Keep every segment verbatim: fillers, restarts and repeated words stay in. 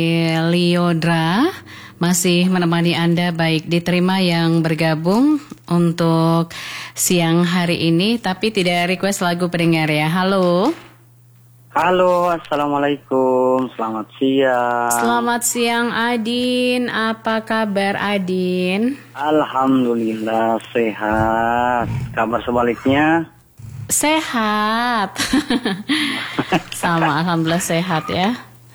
Liodra masih menemani Anda, baik diterima yang bergabung untuk siang hari ini, tapi tidak request lagu pendengar ya. Halo. Halo, Assalamualaikum, selamat siang. Selamat siang Adin, apa kabar Adin? Alhamdulillah sehat, kabar sebaliknya? Sehat. Sama, Alhamdulillah sehat ya.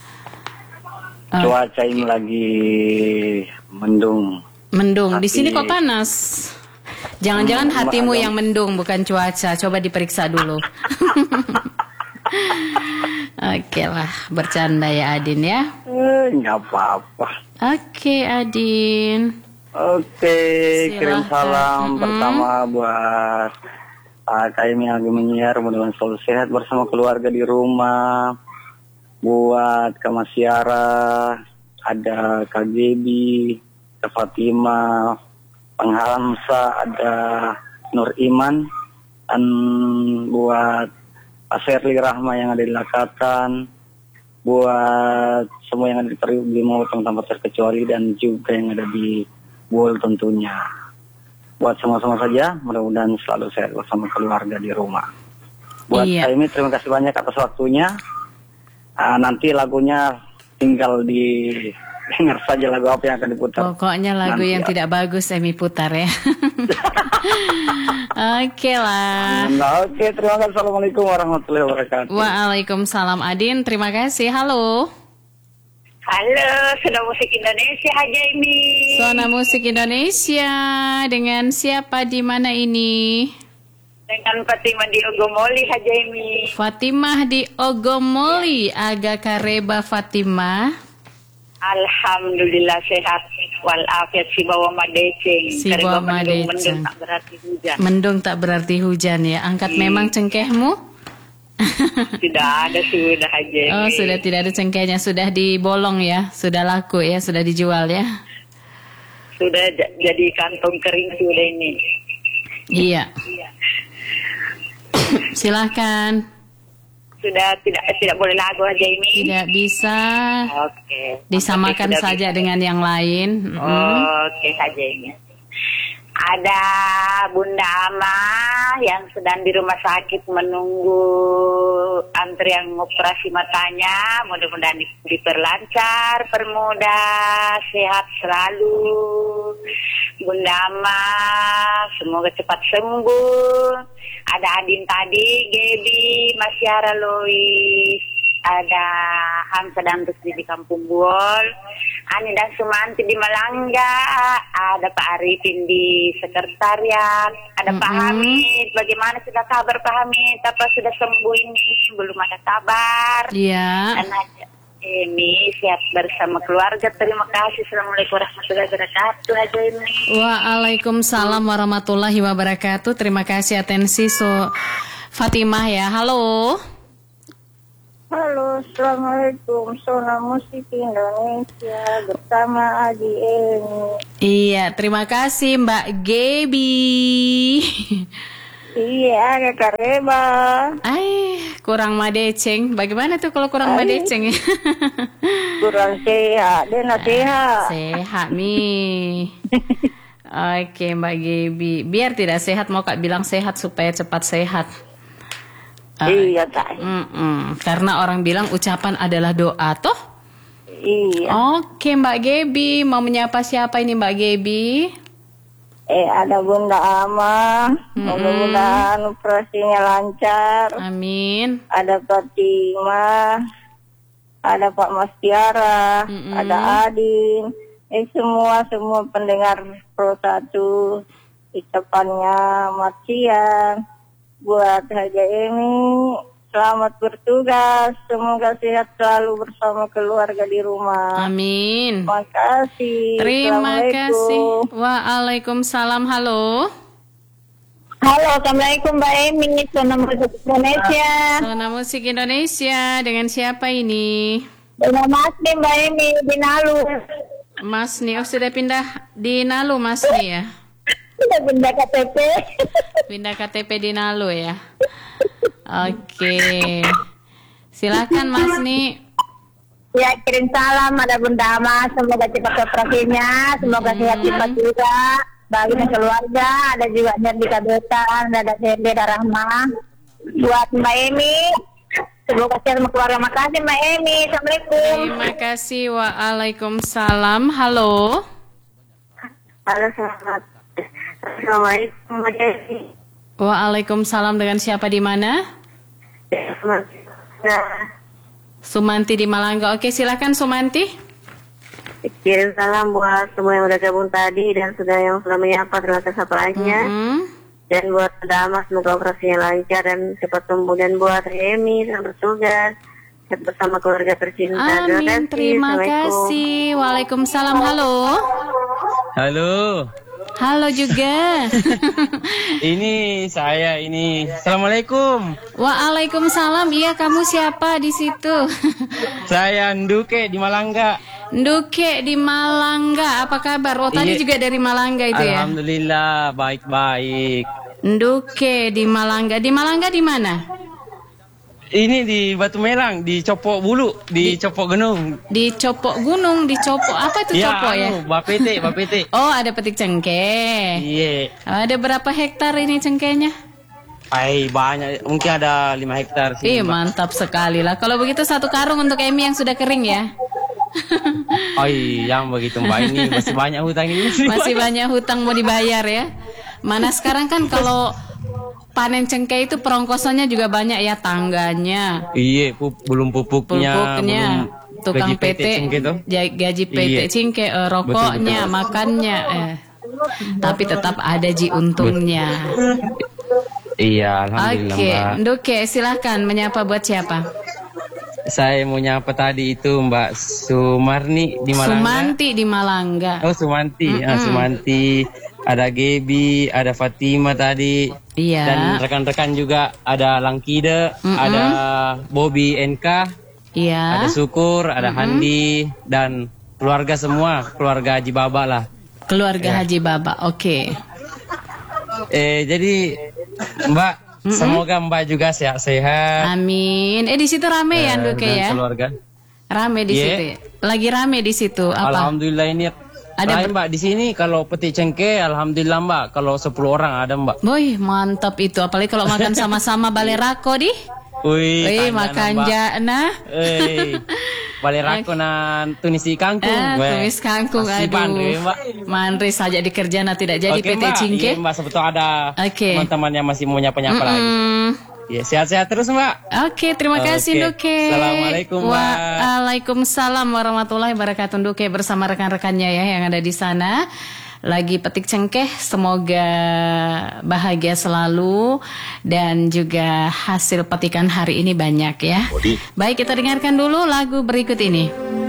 Cuaca ini lagi mendung. Mendung, Hati... di sini kok panas. Jangan-jangan hmm, hatimu ada... yang mendung, bukan cuaca. Coba diperiksa dulu. Oke lah, bercanda ya Adin ya. Eh, nggak apa-apa. Oke Adin. Oke, silahkan. Kirim salam mm-hmm. pertama buat uh, kami yang lagi menyiar, mudah-mudahan selalu sehat bersama keluarga di rumah. Buat Kak Masyara, ada Kak Gebi, Kak Fatima, Penghalamsa, ada Nur Iman, dan buat Pak Serli Rahma yang ada di Lakatan, buat semua yang ada di Periuk Blimau tanpa terkecuali, dan juga yang ada di Bol tentunya. Buat semua-semua saja, mudah-mudahan selalu sehat bersama keluarga di rumah. Buat iya. Kak Imi, terima kasih banyak atas waktunya. Uh, nanti lagunya tinggal di dengar saja lagu apa yang akan diputar. Pokoknya lagu nanti yang ya. Tidak bagus Emi putar ya. Oke lah. Nah, oke, okay, terima kasih. Assalamualaikum warahmatullahi wabarakatuh. Waalaikumsalam Adin, terima kasih. Halo. Halo, Sona Musik Indonesia Haja Emi. Sona Musik Indonesia, dengan siapa di mana ini? Dengan Fatimah di Ogomoli Haja Emi. Fatimah di Ogomoli, agak kareba Fatimah. Alhamdulillah sehat walafiat, si bawa madeceng. Si bawa madeceng. Mendung tak berarti hujan. Mendung tak berarti hujan ya. Angkat hmm. memang cengkehmu? Tidak ada, sudah Haja Emi. Oh, sudah tidak ada cengkehnya, sudah dibolong ya, sudah laku ya, sudah dijual ya. Sudah j- jadi kantong kering sudah ini. Iya. Iya. Silahkan. Sudah tidak tidak boleh lagu aja ini. Tidak bisa. Oke. Disamakan Oke, saja bisa. Dengan yang lain. Oke saja ini. Ada Bunda Ama yang sedang di rumah sakit menunggu antrian operasi matanya. Mudah-mudahan diperlancar, permudah, sehat selalu. Bunda Ama, semoga cepat sembuh. Ada Adin tadi, Gebi, Masyara Lois, ada Hamsa dan Rusdi di Kampung Buol, Ani dan Sumanti di Malangga, ada Pak Arifin di Sekretariat, ada mm-hmm. Pak Hamid. Bagaimana sudah kabar Pak Hamid? Apa sudah sembuh ini? Belum ada kabar. Iya. Dan ada Emi, siap bersama keluarga. Terima kasih. Assalamualaikum warahmatullahi wabarakatuh. Haja Emi. Waalaikumsalam warahmatullahi wabarakatuh. Terima kasih atensi so Fatimah ya. Halo. Halo, Assalamualaikum. Sona Musik Indonesia bersama Adi Emi. Iya, terima kasih Mbak Gebi. Iya, ada kareba. Ay, kurang madeceng. Bagaimana tuh kalau kurang Ay, madeceng? Kurang sehat, dia nak sehat. Sehat nih. Oke Mbak Gebi, biar tidak sehat mau Kak bilang sehat supaya cepat sehat. Uh, iya tak. Karena orang bilang ucapan adalah doa, toh? Iya. Oke Mbak Gebi, mau menyapa siapa ini Mbak Gebi? Eh ada Bunda Ama, mm-hmm. mudah-mudahan operasinya lancar. Amin. Ada Fatimah, ada Pak Mastiara, mm-hmm. ada Adin. Eh semua semua pendengar Pro satu, ucapannya Marcian. Buat Haja Emi, selamat bertugas. Semoga sehat selalu bersama keluarga di rumah. Amin. Terima kasih. Terima kasih. Waalaikumsalam. Halo. Halo, Assalamualaikum Mbak Emi. Sona Musik Indonesia. Sona Musik Indonesia. Dengan siapa ini? Dengan Mas Ni Mbak Emi di Nalu. Mas Ni, oh sudah pindah di Nalu Mas Ni ya? Sudah pindah K T P. Pindah K T P di Nalu ya. Oke. Silakan Mas Ni. Ya, kirim salam ada Bunda Ama, semoga cepat operasinya, semoga sehat cepat juga. Bagi keluarga, ada juga Nerdika Betan, ada Herdi, ada Rahma. Buat Mbak Emi, semoga sehat sama keluarga. Makasih Mbak Emi, Assalamualaikum. Terima kasih, waalaikumsalam. Halo. Halo, selamat. Assalamualaikum Mbak Emi. Waalaikumsalam, dengan siapa di mana? Sumanti di Malangga. Oke, silakan Sumanti. Kirim salam buat semua yang udah gabung tadi dan sudah yang sudah menyapa, terima kasih sapanya. Mm-hmm. Dan buat Dama semoga operasinya lancar dan cepat sembuh. Dan buat Remi yang bertugas bersama keluarga tercinta. Amin, terima kasih. Waalaikumsalam. Halo. Halo. Halo juga. Ini saya ini. Assalamualaikum. Waalaikumsalam. Iya, kamu siapa di situ? Saya Nduke di Malangga. Nduke di Malangga. Apa kabar? Oh, tadi Iya. juga dari Malangga itu ya? Alhamdulillah, baik-baik. Nduke di Malangga. Di Malangga di mana? Ini di Batu Merang, di Copok Bulu, di, Copok Gunung. Di Copok Gunung, di Copok apa itu Copok ya? anu, Bapete, Bapete. Oh, ada petik cengkeh. Iya. Ada berapa hektar ini cengkehnya? Ay, banyak, mungkin ada lima hektar Ih, sih. Mbak. mantap sekali lah. Kalau begitu satu karung untuk Emi yang sudah kering ya. Ay, yang begitu Mbak, ini masih banyak hutang ini. Masih banyak hutang mau dibayar ya. Mana sekarang kan kalau panen cengkeh itu perongkosannya juga banyak ya, tangganya, Iya, pup, belum pupuknya, pupuknya, belum tukang gaji P T, cengkeh tuh. ja- gaji P T Iya. cengkeh, eh, rokoknya, Betul, betul. makannya, eh. Tapi tetap ada ji untungnya. Iya, alhamdulillah Oke, Mbak. Nduke silahkan menyapa buat siapa? Saya mau nyapa tadi itu Mbak Sumarni di Malangga. Sumanti di Malangga. Oh, Sumanti. Ah, Sumanti. Ada Gebi, ada Fatima tadi. Iya. Dan rekan-rekan juga ada Langkide, Mm-mm. ada Bobby N K, Iya. ada Syukur, ada Handi, dan keluarga semua, keluarga Haji Baba lah. Keluarga Ya. Haji Baba. Oke. Eh, jadi Mbak, semoga Mbak juga sehat-sehat. Amin. Eh di situ rame ya eh, Nduke dan ya? keluarga. Rame di Iya. situ. ya? Lagi rame di situ. Apa? Alhamdulillah ini. Ada Ada ber- Mbak di sini kalau petik cengkeh, alhamdulillah Mbak. Kalau sepuluh orang ada Mbak. Boy, mantap itu. Apalagi kalau makan sama-sama balerako di. Wih, Wih, tanya makan Mbak. jana. Eh, balerako nan tunisi kangkung. Ah, Weh. tumis kangkung. Masih Aduh. pandai, Mbak. Manri saja dikerjana tidak jadi P Oke, T Mbak. Cingke. Iya, Mbak, sebetulnya ada Oke. teman-teman yang masih mau nyapa-nyapa lagi. Mm-mm. Ya, sehat-sehat terus, Mbak. Oke, terima kasih Oke. Nduke. Assalamualaikum, Mbak. Waalaikumsalam warahmatullahi wabarakatuh. Nduke bersama rekan-rekannya ya yang ada di sana. Lagi petik cengkeh, semoga bahagia selalu dan juga hasil petikan hari ini banyak ya. Baik, kita dengarkan dulu lagu berikut ini.